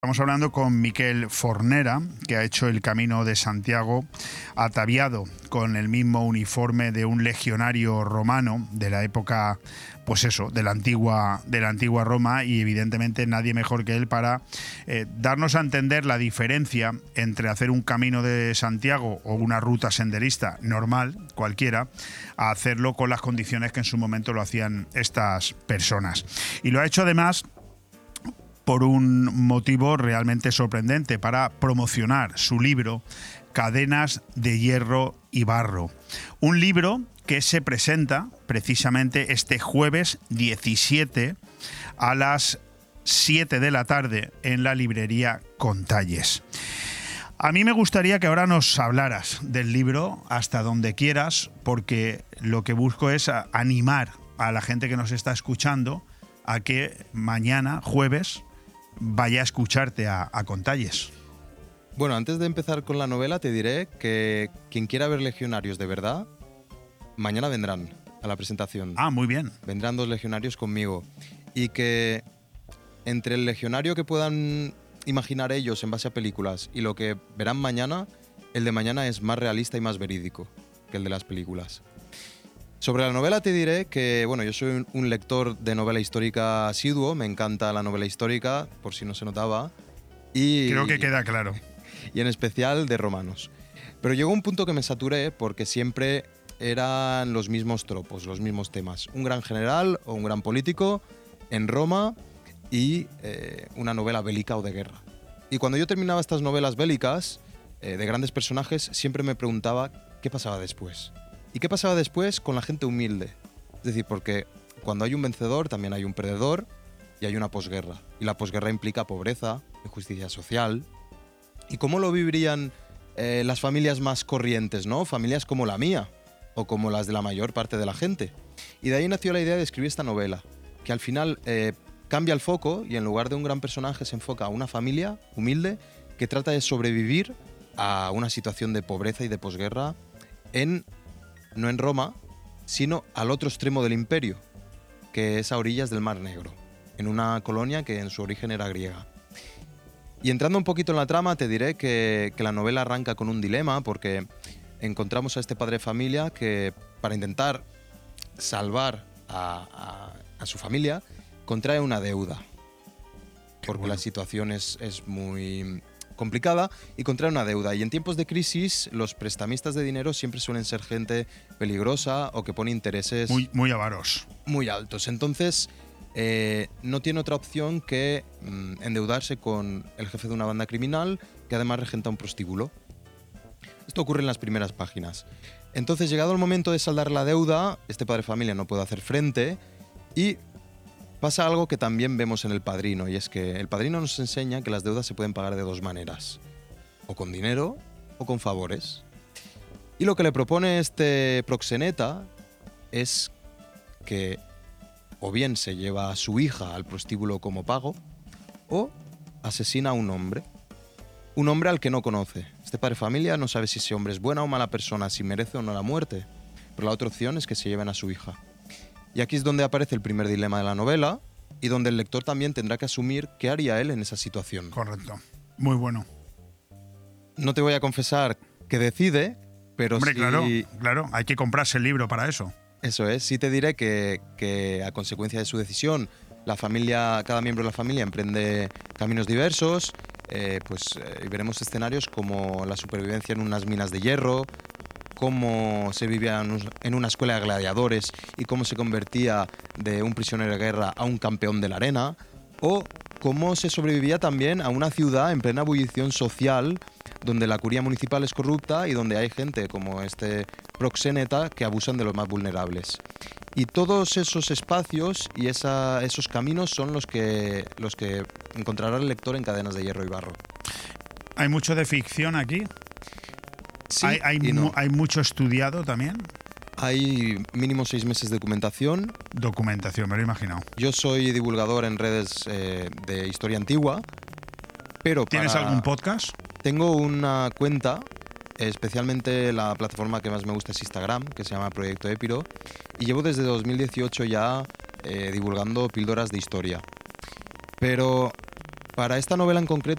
Estamos hablando con Miquel Fornera, que ha hecho el Camino de Santiago ataviado con el mismo uniforme de un legionario romano de la época, pues eso, de la antigua Roma, y evidentemente nadie mejor que él para darnos a entender la diferencia entre hacer un Camino de Santiago o una ruta senderista normal, cualquiera, a hacerlo con las condiciones que en su momento lo hacían estas personas. Y lo ha hecho además por un motivo realmente sorprendente, para promocionar su libro Cadenas de Hierro y Barro. Un libro que se presenta precisamente este jueves 17 a las 7 de la tarde en la librería Contalles. A mí me gustaría que ahora nos hablaras del libro hasta donde quieras, porque lo que busco es animar a la gente que nos está escuchando a que mañana, jueves, vaya a escucharte a Contalles. Bueno, antes de empezar con la novela te diré que quien quiera ver Legionarios de verdad, mañana vendrán a la presentación. Ah, muy bien. Vendrán 2 legionarios conmigo. Y que entre el legionario que puedan imaginar ellos en base a películas y lo que verán mañana, el de mañana es más realista y más verídico que el de las películas. Sobre la novela te diré que, bueno, yo soy un lector de novela histórica asiduo, me encanta la novela histórica, por si no se notaba. Creo que queda claro. Y en especial de romanos. Pero llegó un punto que me saturé porque siempre eran los mismos tropos, los mismos temas. Un gran general o un gran político en Roma y una novela bélica o de guerra. Y cuando yo terminaba estas novelas bélicas de grandes personajes, siempre me preguntaba qué pasaba después. ¿Y qué pasaba después con la gente humilde? Es decir, porque cuando hay un vencedor también hay un perdedor y hay una posguerra. Y la posguerra implica pobreza, injusticia social. ¿Y cómo lo vivirían las familias más corrientes, ¿no? Familias como la mía o como las de la mayor parte de la gente. Y de ahí nació la idea de escribir esta novela, que al final cambia el foco y en lugar de un gran personaje se enfoca a una familia humilde que trata de sobrevivir a una situación de pobreza y de posguerra no en Roma, sino al otro extremo del imperio, que es a orillas del Mar Negro, en una colonia que en su origen era griega. Y entrando un poquito en la trama, te diré que la novela arranca con un dilema, porque encontramos a este padre de familia que, para intentar salvar a su familia, contrae una deuda, porque la situación es muy complicada, y contrae una deuda. Y en tiempos de crisis, los prestamistas de dinero siempre suelen ser gente peligrosa o que pone intereses muy avaros, muy altos. Entonces, no tiene otra opción que endeudarse con el jefe de una banda criminal que además regenta un prostíbulo. Esto ocurre en las primeras páginas. Entonces, llegado el momento de saldar la deuda, este padre de familia no puede hacer frente y pasa algo que también vemos en El Padrino, y es que El Padrino nos enseña que las deudas se pueden pagar de 2 maneras, o con dinero o con favores. Y lo que le propone este proxeneta es que o bien se lleva a su hija al prostíbulo como pago, o asesina a un hombre al que no conoce. Este padre de familia no sabe si ese hombre es buena o mala persona, si merece o no la muerte, pero la otra opción es que se lleven a su hija. Y aquí es donde aparece el primer dilema de la novela y donde el lector también tendrá que asumir qué haría él en esa situación. Correcto. Muy bueno. No te voy a confesar que decide, pero hombre, sí... claro, hay que comprarse el libro para eso. Eso es, sí te diré que a consecuencia de su decisión, cada miembro de la familia emprende caminos diversos, y veremos escenarios como la supervivencia en unas minas de hierro, cómo se vivía en una escuela de gladiadores y cómo se convertía de un prisionero de guerra a un campeón de la arena, o cómo se sobrevivía también a una ciudad en plena ebullición social, donde la curia municipal es corrupta y donde hay gente como este proxeneta que abusan de los más vulnerables. Y todos esos espacios y esos caminos son los que encontrará el lector en Cadenas de Hierro y Barro. ¿Hay mucho de ficción aquí? Sí, ¿Hay mucho estudiado también? Hay mínimo 6 meses de documentación. Documentación, me lo he imaginado. Yo soy divulgador en redes de historia antigua, pero ¿Tienes algún podcast? Tengo una cuenta, especialmente la plataforma que más me gusta es Instagram, que se llama Proyecto Épiro, y llevo desde 2018 ya divulgando píldoras de historia. Pero Para esta novela en concreto